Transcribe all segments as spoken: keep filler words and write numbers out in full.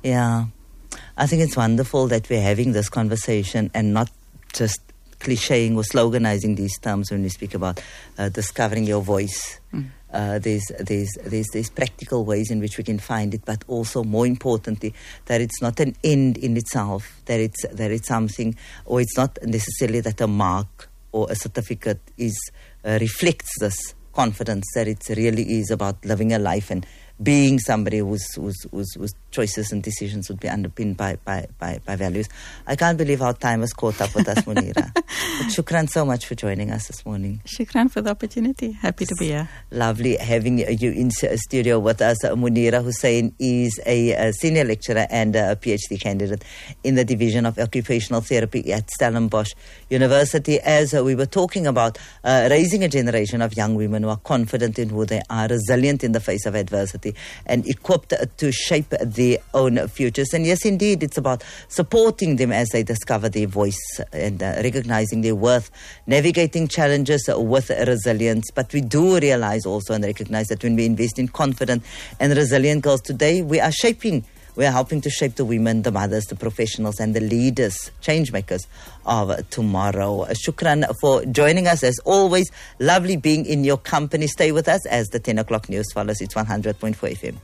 Yeah. I think it's wonderful that we're having this conversation and not just clicheing or sloganizing these terms when we speak about uh, discovering your voice. Mm. Uh, there's, there's, there's, there's practical ways in which we can find it, but also more importantly, that it's not an end in itself, that it's, that it's something, or it's not necessarily that a mark or a certificate is uh, reflects this confidence, that it really is about living a life and being somebody whose, whose, whose, whose choices and decisions would be underpinned by, by, by, by values. I can't believe how time has caught up with us, Munira. But shukran so much for joining us this morning. Shukran for the opportunity. Happy to be here. Lovely having you in studio with us. Munira Hussain is a, a senior lecturer and a PhD candidate in the Division of Occupational Therapy at Stellenbosch University. As uh, we were talking about uh, raising a generation of young women who are confident in who they are, resilient in the face of adversity, and equipped to shape their own futures. And yes, indeed, it's about supporting them as they discover their voice and uh, recognizing their worth, navigating challenges with resilience. But we do realize also and recognize that when we invest in confident and resilient girls today, we are shaping We are helping to shape the women, the mothers, the professionals, and the leaders, change makers of tomorrow. Shukran for joining us. As always, lovely being in your company. Stay with us as the ten o'clock news follows. It's one hundred point four F M.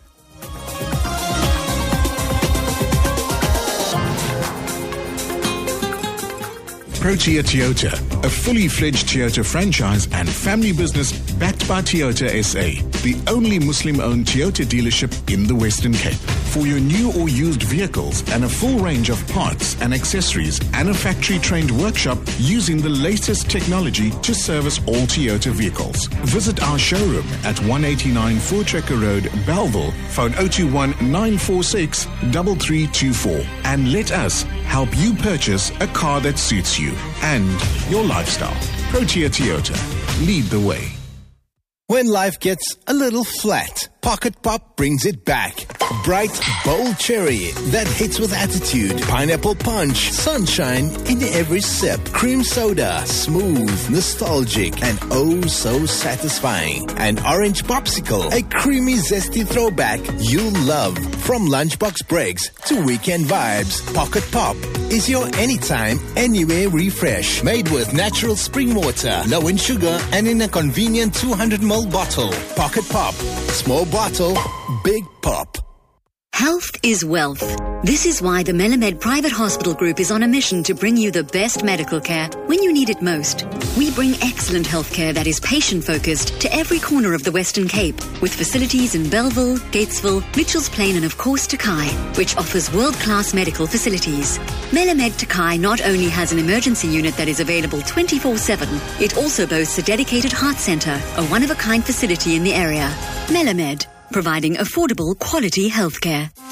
Protea Toyota, a fully fledged Toyota franchise and family business backed by Toyota S A, the only Muslim-owned Toyota dealership in the Western Cape. For your new or used vehicles and a full range of parts and accessories and a factory-trained workshop using the latest technology to service all Toyota vehicles. Visit our showroom at one eighty-nine Voortrekker Road, Bellville, phone zero two one nine four six three three two four, and let us help you purchase a car that suits you and your lifestyle. Protea Toyota. Lead the way. When life gets a little flat, Pocket Pop brings it back. Bright, bold cherry that hits with attitude. Pineapple punch, sunshine in every sip. Cream soda, smooth, nostalgic, and oh so satisfying. And orange popsicle, a creamy, zesty throwback you'll love. From lunchbox breaks to weekend vibes, Pocket Pop is your anytime, anywhere refresh. Made with natural spring water, low in sugar, and in a convenient two hundred milliliter bottle. Pocket Pop. Small bottle, big pop. Health is wealth. This is why the Melamed Private Hospital Group is on a mission to bring you the best medical care when you need it most. We bring excellent health care that is patient-focused to every corner of the Western Cape, with facilities in Bellville, Gatesville, Mitchells Plain and of course Takai, which offers world-class medical facilities. Melamed Takai not only has an emergency unit that is available twenty-four seven, it also boasts a dedicated heart centre, a one-of-a-kind facility in the area. Melamed, providing affordable, quality healthcare.